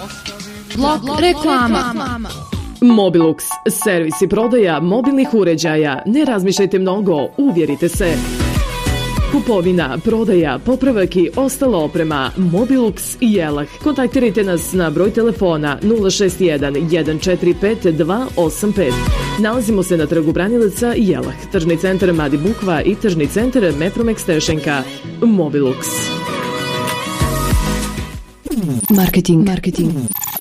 Blok reklama. Mobilux, servis i prodaja mobilnih uređaja. Ne razmišljajte mnogo, uvjerite se. Kupovina, prodaja, popravak i ostala oprema. Mobilux i Jelah. Kontaktirajte nas na broj telefona 061 145 285. Nalazimo se na trgu Branilaca i Jelah, tržni centar Madi Bukva i tržni centar Mepromex Tešenka. Mobilux. Marketing.